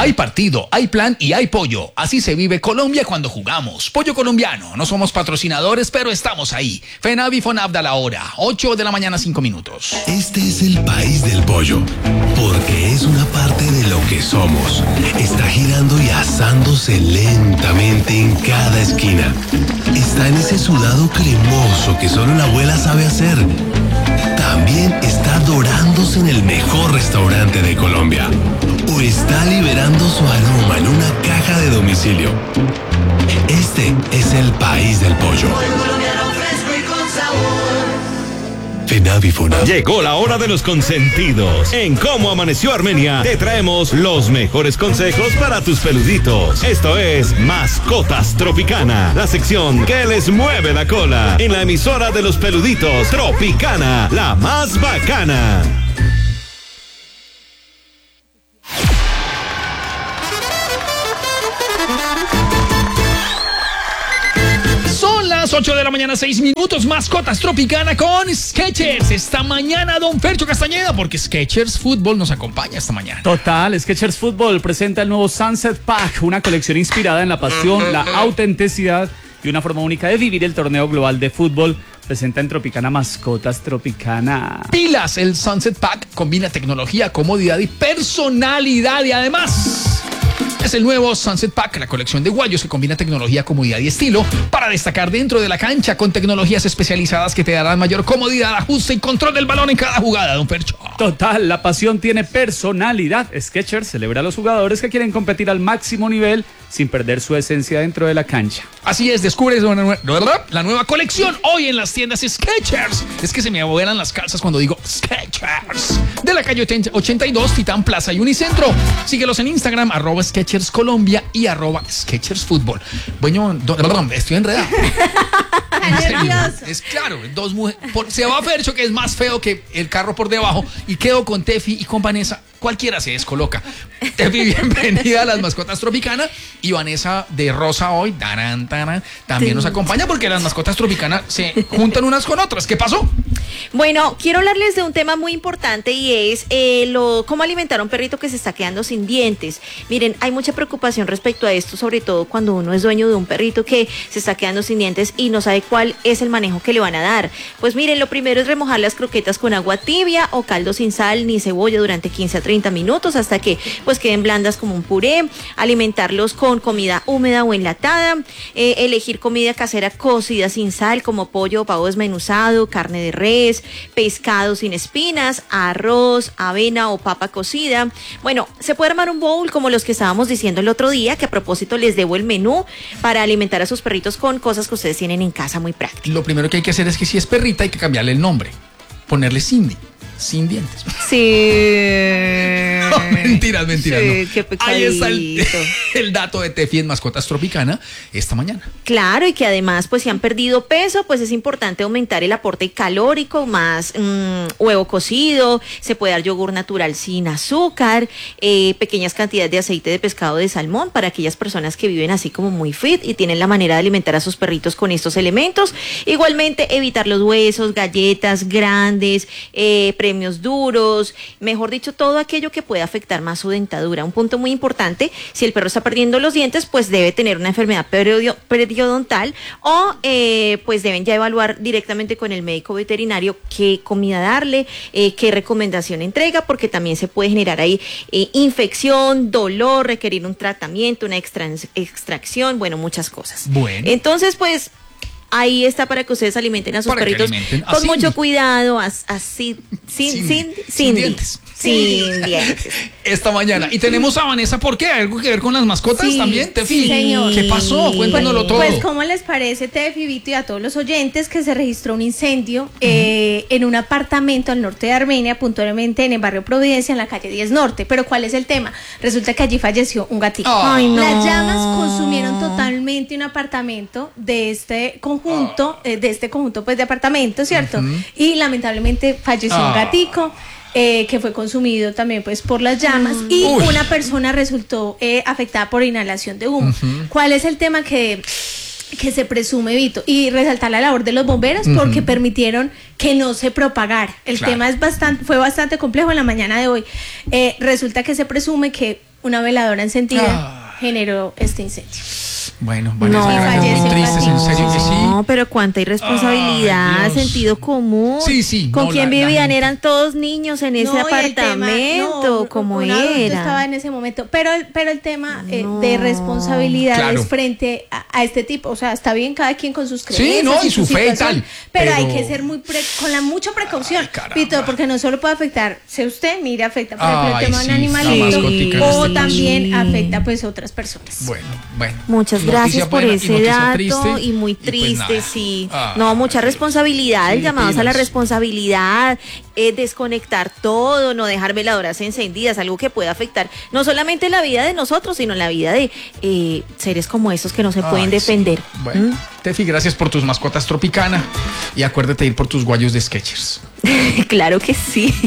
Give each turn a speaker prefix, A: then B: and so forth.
A: Hay partido, hay plan y hay pollo. Así se vive Colombia cuando jugamos. Pollo colombiano. No somos patrocinadores, pero estamos ahí. FENAVI FONAVDA la hora. 8 de la mañana, 5 minutos.
B: Este es el país del pollo, porque es una parte de lo que somos. Está girando y asándose lentamente en cada esquina. Está en ese sudado cremoso que solo la abuela sabe hacer. También está dorándose en el mejor restaurante de Colombia. O está liberando su aroma en una caja de domicilio. Este es el país del pollo. FENAVI FONAVDA.
C: Llegó la hora de los consentidos. En Cómo Amaneció Armenia te traemos los mejores consejos para tus peluditos. Esto es Mascotas Tropicana, la sección que les mueve la cola en la emisora de los peluditos Tropicana, la más bacana.
A: Son las 8 de la mañana, 6 minutos. Mascotas Tropicana con Skechers. Esta mañana, don Fercho Castañeda, porque Skechers Fútbol nos acompaña esta mañana.
D: Total, Skechers Fútbol presenta el nuevo Sunset Pack, una colección inspirada en la pasión, la autenticidad y una forma única de vivir el torneo global de fútbol. Presenta en Tropicana Mascotas Tropicana.
A: Pilas, el Sunset Pack combina tecnología, comodidad y personalidad, y además es el nuevo Sunset Pack, la colección de guayos que combina tecnología, comodidad y estilo para destacar dentro de la cancha con tecnologías especializadas que te darán mayor comodidad, ajuste y control del balón en cada jugada, don Percho.
D: Total, la pasión tiene personalidad. Skechers celebra a los jugadores que quieren competir al máximo nivel sin perder su esencia dentro de la cancha.
A: Así es, descubres la nueva colección hoy en las tiendas Skechers. Es que se me abuelan las calzas cuando digo Skechers. De la calle 82, Titán Plaza y Unicentro. Síguelos en Instagram, @Skechers Colombia y @Skechers Fútbol. Bueno, estoy enredado. Es claro, dos mujeres. Se va a Fercho, que es más feo que el carro por debajo, y quedo con Tefi y con Vanessa. Cualquiera se descoloca. Tefi, bienvenida a las Mascotas Tropicana. Y Vanessa de Rosa hoy, también nos acompaña, porque las Mascotas Tropicana se juntan unas con otras. ¿Qué pasó?
E: Bueno, quiero hablarles de un tema muy importante, y es cómo alimentar a un perrito que se está quedando sin dientes. Miren, hay mucha preocupación respecto a esto, sobre todo cuando uno es dueño de un perrito que se está quedando sin dientes y no sabe cuál es el manejo que le van a dar. Pues miren, lo primero es remojar las croquetas con agua tibia o caldo sin sal ni cebolla durante 15 a 30 minutos hasta que pues queden blandas como un puré. Alimentarlos con comida húmeda o enlatada. Elegir comida casera cocida sin sal, como pollo o pavo desmenuzado, carne de res, pescado sin espinas, arroz, avena o papa cocida. Bueno, se puede armar un bowl como los que estábamos diciendo el otro día, que a propósito les debo el menú para alimentar a sus perritos con cosas que ustedes tienen en casa muy prácticas.
A: Lo primero que hay que hacer es que si es perrita hay que cambiarle el nombre, ponerle Cindy, sin dientes.
E: Sí.
A: No, mentiras.
E: Sí,
A: No.
E: qué pecadito.
A: Ahí está el dato de Tefi en Mascotas Tropicana esta mañana.
E: Claro, y que además, pues si han perdido peso, pues es importante aumentar el aporte calórico, más huevo cocido, se puede dar yogur natural sin azúcar, pequeñas cantidades de aceite de pescado de salmón para aquellas personas que viven así como muy fit y tienen la manera de alimentar a sus perritos con estos elementos. Igualmente, evitar los huesos, galletas grandes, premios duros, mejor dicho, todo aquello que pueda afectar más su dentadura. Un punto muy importante, si el perro está perdiendo los dientes, pues debe tener una enfermedad periodontal o pues deben ya evaluar directamente con el médico veterinario qué comida darle, qué recomendación entrega, porque también se puede generar ahí infección, dolor, requerir un tratamiento, una extracción, bueno, muchas cosas.
A: Bueno.
E: Entonces, pues ahí está para que ustedes alimenten a sus perritos con mucho cuidado, así, sin
A: dientes.
E: Sin dientes.
A: Esta mañana. Y tenemos a Vanessa, ¿por qué? ¿Algo que ver con las mascotas también, Tefi?
F: Sí, señor.
A: ¿Qué pasó? Cuéntanoslo todo.
F: Pues, ¿cómo les parece, Tefi, Vito, y a todos los oyentes, que se registró un incendio en un apartamento al norte de Armenia, puntualmente en el barrio Providencia, en la calle 10 Norte? Pero ¿cuál es el tema? Resulta que allí falleció un gatito.
E: Ay, no.
F: Las llamas consumieron totalmente un apartamento de este conjunto, pues de apartamentos, ¿cierto? Y lamentablemente falleció un gatico. Que fue consumido también pues por las llamas y una persona resultó afectada por inhalación de humo. ¿Cuál es el tema que se presume, Vito? Y resaltar la labor de los bomberos porque permitieron que no se propagara. El tema fue bastante complejo en la mañana de hoy. Resulta que se presume que una veladora encendida generó este incendio.
A: Bueno, Vanessa,
E: No.
A: gracias, muy tristes, en serio que sí.
E: No, pero cuánta irresponsabilidad,
A: Ay, Dios.
E: sentido común.
A: Sí,
E: ¿Con
A: no,
E: quién
A: la
E: vivían?
A: gente.
E: Eran todos niños en ese
F: No, y el
E: apartamento,
F: tema, no,
E: ¿cómo
F: un adulto estaba
E: era?
F: en ese momento, pero el tema
E: No.
F: de responsabilidades
A: Claro.
F: frente a este tipo, o sea, está bien cada quien con sus creencias.
A: Sí, no, y su fe y
F: situación,
A: tal,
F: pero hay
A: pero-
F: que ser mucha precaución,
A: Ay, caramba.
F: Pito, porque no solo puede afectar, si usted mira, afecta por ejemplo
A: Ay,
F: el tema de un
A: sí,
F: animalito,
A: la mascotica en
F: o
A: este
F: también
E: caso.
F: afecta pues a otras personas.
A: Bueno.
E: Muchas
A: Noticia
E: gracias por
A: buena y
E: ese
A: noticia
E: dato
A: triste,
E: y muy
A: pues
E: triste,
A: nada.
E: sí.
A: Ah,
E: No, mucha
A: Dios.
E: responsabilidad,
A: Sí,
E: llamados a la
A: pilas.
E: responsabilidad, desconectar todo, no dejar veladoras encendidas, algo que puede afectar no solamente la vida de nosotros, sino la vida de seres como estos que no se pueden
A: Ay, sí.
E: defender.
A: Bueno, Tefi, gracias por tus mascotas Tropicana y acuérdate de ir por tus guayos de Skechers.
E: Claro que sí.